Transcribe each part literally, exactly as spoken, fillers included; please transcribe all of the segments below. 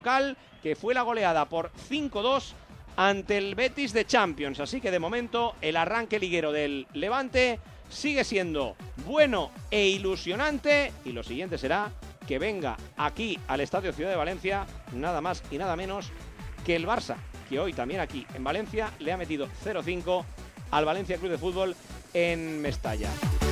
local, que fue la goleada por cinco dos ante el Betis de Champions. Así que de momento el arranque liguero del Levante sigue siendo bueno e ilusionante, y lo siguiente será que venga aquí al Estadio Ciudad de Valencia nada más y nada menos que el Barça, que hoy también aquí en Valencia le ha metido cero cinco al Valencia Club de Fútbol en Mestalla.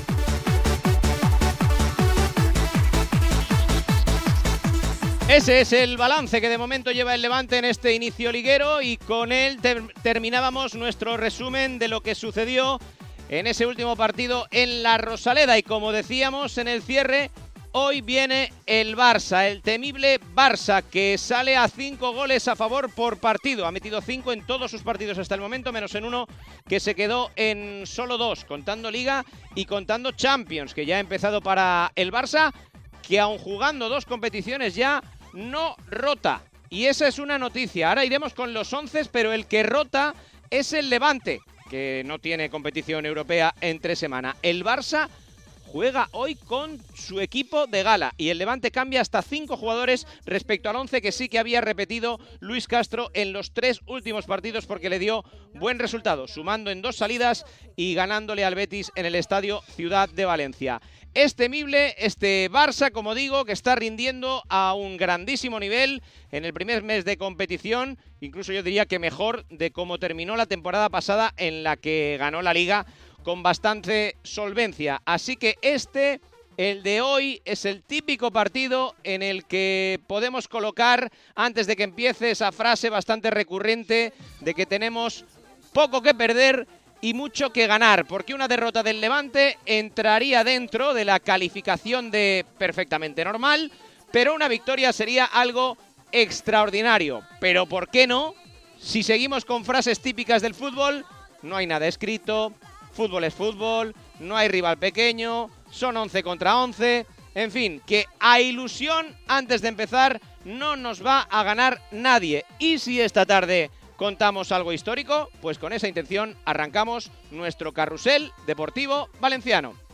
Ese es el balance que de momento lleva el Levante en este inicio liguero, y con él ter terminábamos nuestro resumen de lo que sucedió en ese último partido en la Rosaleda. Y como decíamos en el cierre, hoy viene el Barça, el temible Barça, que sale a cinco goles a favor por partido. Ha metido cinco en todos sus partidos hasta el momento, menos en uno que se quedó en solo dos, contando Liga y contando Champions, que ya ha empezado para el Barça, que aun jugando dos competiciones ya no rota. Y esa es una noticia. Ahora iremos con los once, pero el que rota es el Levante, que no tiene competición europea entre semana. El Barça juega hoy con su equipo de gala y el Levante cambia hasta cinco jugadores respecto al once que sí que había repetido Luis Castro en los tres últimos partidos, porque le dio buen resultado, sumando en dos salidas y ganándole al Betis en el Estadio Ciudad de Valencia. Es temible este Barça, como digo, que está rindiendo a un grandísimo nivel en el primer mes de competición, incluso yo diría que mejor de cómo terminó la temporada pasada, en la que ganó la Liga con bastante solvencia. Así que este, el de hoy, es el típico partido en el que podemos colocar, antes de que empiece, esa frase bastante recurrente de que tenemos poco que perder y mucho que ganar, porque una derrota del Levante entraría dentro de la calificación de perfectamente normal, pero una victoria sería algo extraordinario. Pero ¿por qué no? Si seguimos con frases típicas del fútbol, no hay nada escrito, fútbol es fútbol, no hay rival pequeño, son once contra once, en fin, que a ilusión antes de empezar no nos va a ganar nadie. Y si esta tarde contamos algo histórico, pues con esa intención arrancamos nuestro carrusel deportivo valenciano.